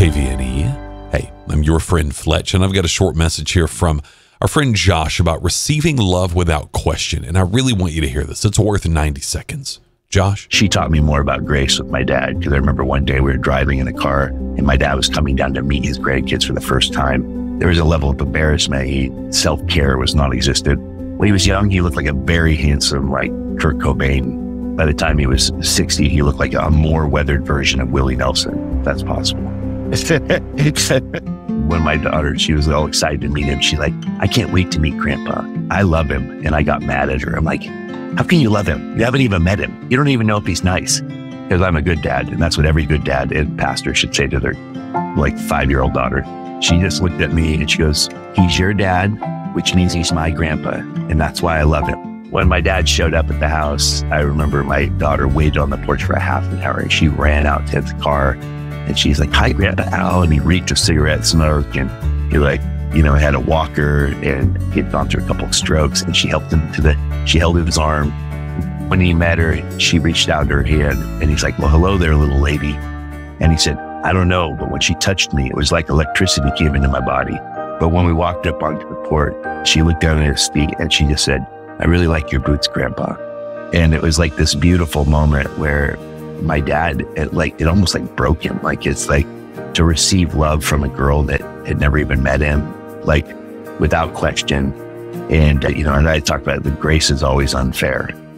KVNE. Hey, I'm your friend Fletch, and I've got a short message here from our friend Josh about receiving love without question. And I really want you to hear this. It's worth 90 seconds. Josh? She taught me more about grace with my dad, because I remember one day we were driving in a car and my dad was coming down to meet his grandkids for the first time. There was a level of embarrassment. Self-care was non-existent. When he was young, he looked like a very handsome, like Kurt Cobain. By the time he was 60, he looked like a more weathered version of Willie Nelson, if that's possible. When my daughter, she was all excited to meet him. She's like, I can't wait to meet Grandpa. I love him. And I got mad at her. I'm like, how can you love him? You haven't even met him. You don't even know if he's nice. Because I'm a good dad. And that's what every good dad and pastor should say to their like 5-year-old daughter. She just looked at me and she goes, he's your dad, which means he's my grandpa. And that's why I love him. When my dad showed up at the house, I remember my daughter waited on the porch for a half an hour and she ran out to the car and she's like, hi, Grandpa Al. And he reached a cigarette smoke and he had a walker and he had gone through a couple of strokes and she helped him she held his arm. When he met her, she reached out her hand and he's like, well, hello there, little lady. And he said, I don't know, but when she touched me, it was like electricity came into my body. But when we walked up onto the porch, she looked down at his feet and she just said, I really like your boots, Grandpa. And it was like this beautiful moment where my dad, it almost like broke him. Like it's like to receive love from a girl that had never even met him, like without question. And, and I talked about the grace is always unfair.